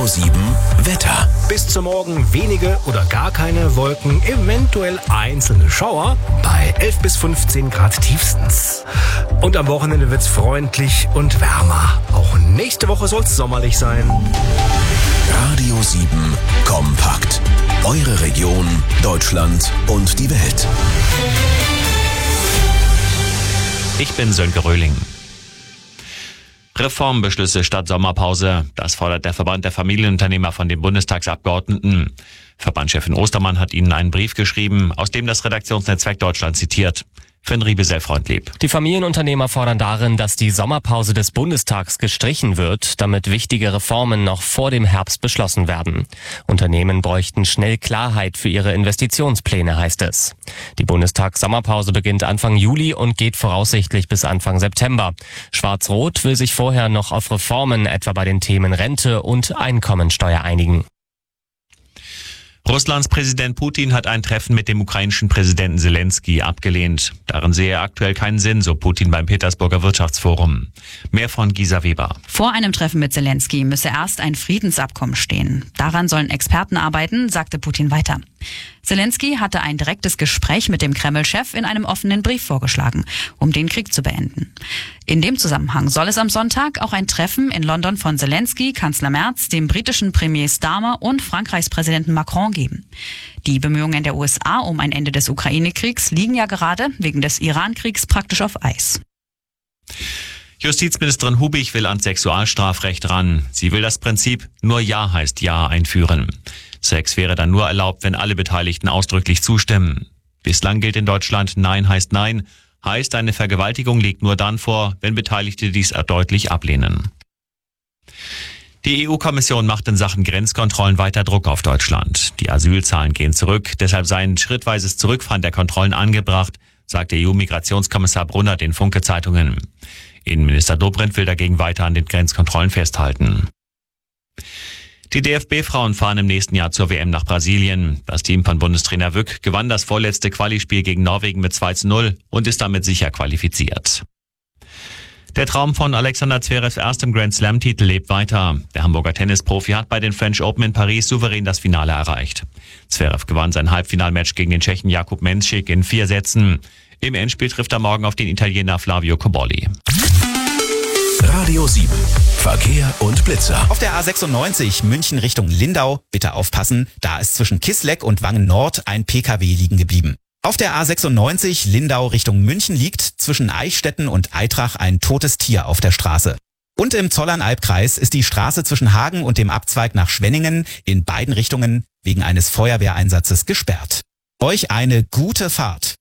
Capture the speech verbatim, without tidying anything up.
Radio sieben Wetter. Bis zum Morgen wenige oder gar keine Wolken, eventuell einzelne Schauer bei elf bis fünfzehn Grad tiefstens. Und am Wochenende wird's freundlich und wärmer. Auch nächste Woche soll's sommerlich sein. Radio sieben kompakt. Eure Region, Deutschland und die Welt. Ich bin Sönke Röhling. Reformbeschlüsse statt Sommerpause. Das fordert der Verband der Familienunternehmer von den Bundestagsabgeordneten. Verbandschefin Ostermann hat ihnen einen Brief geschrieben, aus dem das Redaktionsnetzwerk Deutschland zitiert. Finn Riebesell-Freundlieb. Die Familienunternehmer fordern darin, dass die Sommerpause des Bundestags gestrichen wird, damit wichtige Reformen noch vor dem Herbst beschlossen werden. Unternehmen bräuchten schnell Klarheit für ihre Investitionspläne, heißt es. Die Bundestags-Sommerpause beginnt Anfang Juli und geht voraussichtlich bis Anfang September. Schwarz-Rot will sich vorher noch auf Reformen, etwa bei den Themen Rente und Einkommensteuer, einigen. Russlands Präsident Putin hat ein Treffen mit dem ukrainischen Präsidenten Zelensky abgelehnt. Darin sehe er aktuell keinen Sinn, so Putin beim Petersburger Wirtschaftsforum. Mehr von Gisa Weber. Vor einem Treffen mit Zelensky müsse erst ein Friedensabkommen stehen. Daran sollen Experten arbeiten, sagte Putin weiter. Zelensky hatte ein direktes Gespräch mit dem Kreml-Chef in einem offenen Brief vorgeschlagen, um den Krieg zu beenden. In dem Zusammenhang soll es am Sonntag auch ein Treffen in London von Zelensky, Kanzler Merz, dem britischen Premier Starmer und Frankreichs Präsidenten Macron geben. Die Bemühungen der U S A um ein Ende des Ukraine-Kriegs liegen ja gerade wegen des Iran-Kriegs praktisch auf Eis. Justizministerin Hubig will ans Sexualstrafrecht ran. Sie will das Prinzip nur Ja heißt Ja einführen. Sex wäre dann nur erlaubt, wenn alle Beteiligten ausdrücklich zustimmen. Bislang gilt in Deutschland Nein heißt Nein, heißt eine Vergewaltigung liegt nur dann vor, wenn Beteiligte dies deutlich ablehnen. Die E U-Kommission macht in Sachen Grenzkontrollen weiter Druck auf Deutschland. Die Asylzahlen gehen zurück, deshalb sei ein schrittweises Zurückfahren der Kontrollen angebracht, sagt der E U-Migrationskommissar Brunner den Funke-Zeitungen. Innenminister Dobrindt will dagegen weiter an den Grenzkontrollen festhalten. Die D F B-Frauen fahren im nächsten Jahr zur W M nach Brasilien. Das Team von Bundestrainer Wück gewann das vorletzte Quali-Spiel gegen Norwegen mit zwei zu null und ist damit sicher qualifiziert. Der Traum von Alexander Zverevs erstem Grand Slam-Titel lebt weiter. Der Hamburger Tennisprofi hat bei den French Open in Paris souverän das Finale erreicht. Zverev gewann sein Halbfinalmatch gegen den Tschechen Jakub Menšík in vier Sätzen. Im Endspiel trifft er morgen auf den Italiener Flavio Cobolli. Radio sieben. Verkehr und Blitzer. Auf der A sechsundneunzig München Richtung Lindau, bitte aufpassen, da ist zwischen Kisleck und Wangen Nord ein P K W liegen geblieben. Auf der A sechsundneunzig Lindau Richtung München liegt zwischen Eichstätten und Aitrach ein totes Tier auf der Straße. Und im Zollernalbkreis ist die Straße zwischen Hagen und dem Abzweig nach Schwenningen in beiden Richtungen wegen eines Feuerwehreinsatzes gesperrt. Euch eine gute Fahrt.